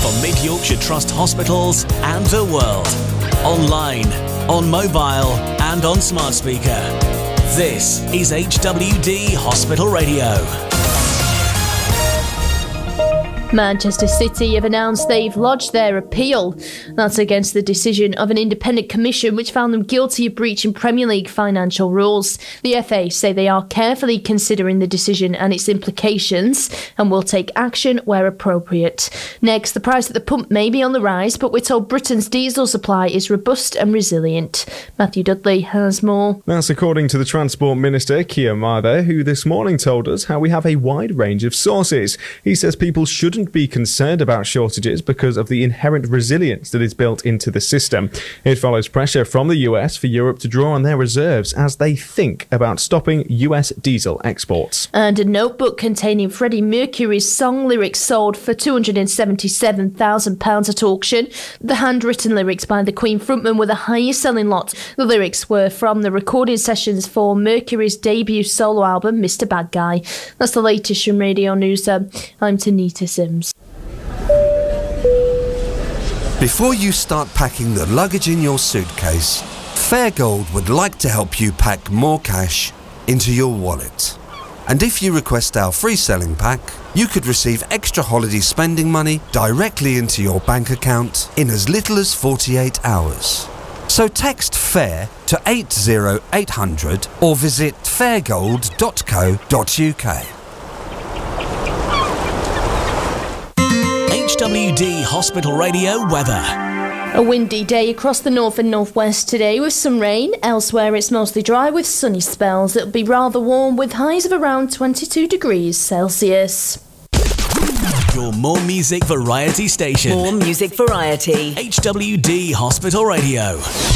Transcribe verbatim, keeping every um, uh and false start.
from Mid Yorkshire Trust hospitals and the world. Online, on mobile and on smart speaker. This is H W D Hospital Radio. Manchester City have announced they've lodged their appeal. That's against the decision of an independent commission which found them guilty of breaching Premier League financial rules. The F A say they are carefully considering the decision and its implications and will take action where appropriate. Next, the price at the pump may be on the rise, but we're told Britain's diesel supply is robust and resilient. Matthew Dudley has more. That's according to the Transport Minister, Keir Mather, who this morning told us how we have a wide range of sources. He says people shouldn't be concerned about shortages because of the inherent resilience that is built into the system. It follows pressure from the U S for Europe to draw on their reserves as they think about stopping U S diesel exports. And a notebook containing Freddie Mercury's song lyrics sold for two hundred seventy-seven thousand pounds at auction. The handwritten lyrics by the Queen frontman were the highest selling lot. The lyrics were from the recording sessions for Mercury's debut solo album, Mister Bad Guy. That's the latest from Radio News. I'm Tanita Sims. Before you start packing the luggage in your suitcase, Fairgold would like to help you pack more cash into your wallet. And if you request our free selling pack, you could receive extra holiday spending money directly into your bank account in as little as forty-eight hours. So text FAIR to eight zero eight hundred or visit fairgold dot co dot U K. H W D Hospital Radio weather. A windy day across the north and northwest today with some rain. Elsewhere it's mostly dry with sunny spells. It'll be rather warm with highs of around twenty-two degrees Celsius. Your more music variety station. More music variety. H W D Hospital Radio.